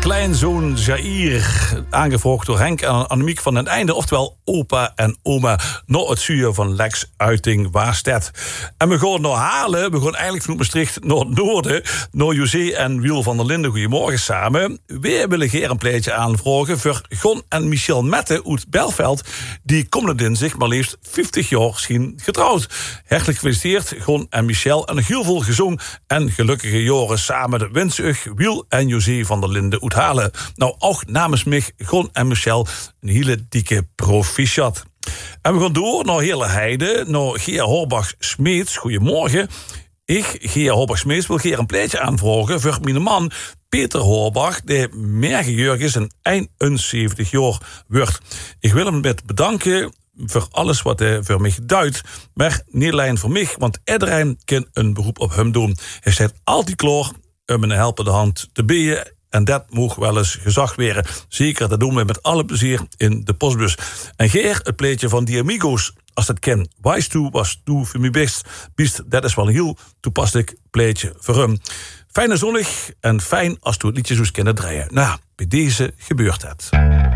kleinzoon Jair, aangevraagd door Henk en Annemiek van den Einde, oftewel opa en oma, naar het zuur van Lex Uiting Waarstedt. En we gaan naar Halen, we gaan eigenlijk vanuit Maastricht naar het noorden, naar José en Wiel van der Linden. Goedemorgen samen. Wij willen hier een pleitje aanvragen voor Gon en Michel Mette uit Belveld, die komende dinsdag maar liefst 50 jaar zijn getrouwd. Hartelijk gefeliciteerd, Gon en Michel, en heel veel gezond en gelukkige jaren samen. De wens u Wiel en José van der Linden uithalen. Nou, ook namens mij, Gon en Michel, een hele dikke proficiat. En we gaan door naar Hele Heide, naar Gea Horbach-Smeets. Goedemorgen. Ik, Gea Horbach-Smeets, wil hier een pleitje aanvragen voor mijn man Peter Horbach, die morgen is en 71 jaar wordt. Ik wil hem met bedanken voor alles wat hij voor mij duidt, maar niet alleen voor mij, want iedereen kan een beroep op hem doen. Hij staat altijd klaar om een helpende hand te bieden. En dat moet wel eens gezag worden. Zeker, dat doen we met alle plezier in de postbus. En Geer, het pleetje van die Amigos, als dat ken. Wijs toe, was toe voor mij best. Dat is wel een heel toepasselijk pleetje voor hem. Fijne zonnig en fijn als we het liedje zo kunnen draaien. Nou, bij deze gebeurt het.